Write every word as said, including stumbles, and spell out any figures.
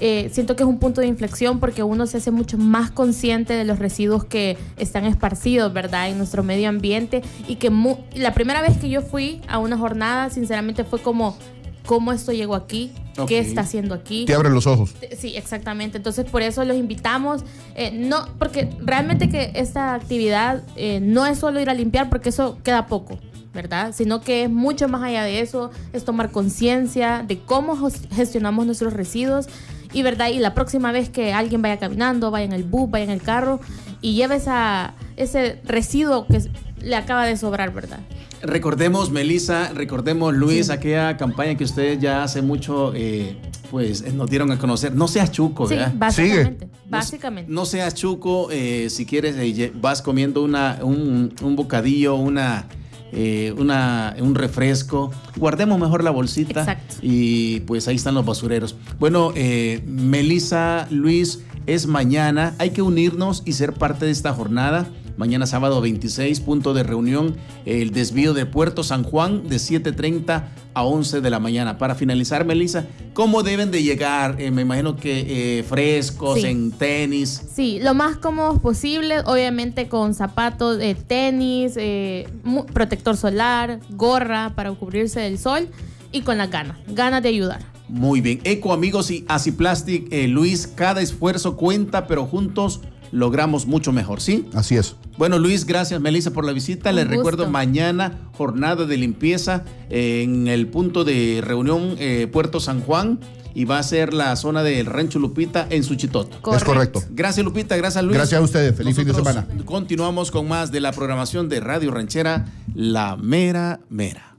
eh, siento que es un punto de inflexión porque uno se hace mucho más consciente de los residuos que están esparcidos, ¿verdad?, en nuestro medio ambiente. Y que mu- la primera vez que yo fui a una jornada, sinceramente fue como, ¿cómo esto llegó aquí? Okay. ¿Qué está haciendo aquí? Te abren los ojos. Sí, exactamente. Entonces, por eso los invitamos. Eh, no, porque realmente que esta actividad eh, no es solo ir a limpiar, porque eso queda poco, ¿verdad? Sino que es mucho más allá de eso, es tomar conciencia de cómo gestionamos nuestros residuos y, ¿verdad? Y la próxima vez que alguien vaya caminando, vaya en el bus, vaya en el carro y lleve esa, ese residuo que le acaba de sobrar, ¿verdad? Recordemos, Melissa, recordemos, Luis, sí. aquella campaña que ustedes ya hace mucho, eh, pues, nos dieron a conocer. No seas chuco, ¿verdad? Sí, básicamente. Sigue. básicamente. No, no seas chuco, eh, si quieres, eh, vas comiendo una, un, un bocadillo, una... Eh, una, un refresco, guardemos mejor la bolsita. Exacto. Y pues ahí están los basureros. Bueno, eh, Melissa, Luis, es mañana, hay que unirnos y ser parte de esta jornada. Mañana sábado veintiséis, punto de reunión, el desvío de Puerto San Juan de siete treinta a once de la mañana. Para finalizar, Melissa, ¿cómo deben de llegar? Eh, me imagino que eh, frescos, sí. en tenis. Sí, lo más cómodos posible, obviamente con zapatos, eh, tenis, eh, protector solar, gorra para cubrirse del sol y con las ganas, ganas de ayudar. Muy bien. Eco, amigos, y Aciplastic, eh, Luis, cada esfuerzo cuenta, pero juntos logramos mucho mejor, ¿sí? Así es. Bueno, Luis, gracias, Melissa, por la visita. Les recuerdo, mañana jornada de limpieza eh, en el punto de reunión eh, Puerto San Juan, y va a ser la zona del Rancho Lupita en Suchitoto. Correcto. Es correcto. Gracias, Lupita, gracias, Luis. Gracias a ustedes, feliz Nosotros fin de semana. Continuamos con más de la programación de Radio Ranchera, La Mera Mera.